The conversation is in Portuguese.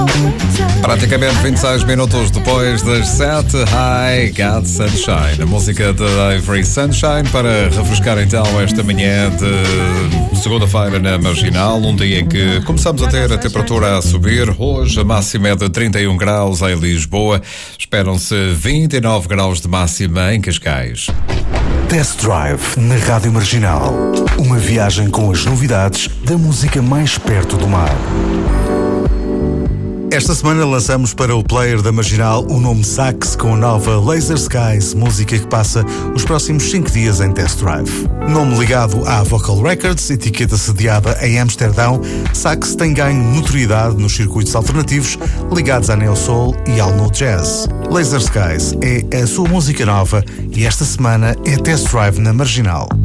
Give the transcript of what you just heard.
Praticamente 26 minutos depois das 7, Hi Got Sunshine, a música de Avery Sunshine, para refrescar então esta manhã de segunda-feira na Marginal, um dia em que começamos a ter a temperatura a subir. Hoje a máxima é de 31 graus em Lisboa, esperam-se 29 graus de máxima em Cascais. Test Drive na Rádio Marginal, uma viagem com as novidades da música mais perto do mar. Esta semana lançamos para o player da Marginal o nome Sax com a nova Laser Skies, música que passa os próximos 5 dias em Test Drive. Nome ligado à Vocal Records, etiqueta sediada em Amsterdão, Sax tem ganho notoriedade nos circuitos alternativos ligados à Neo Soul e ao No Jazz. Laser Skies é a sua música nova e esta semana é Test Drive na Marginal.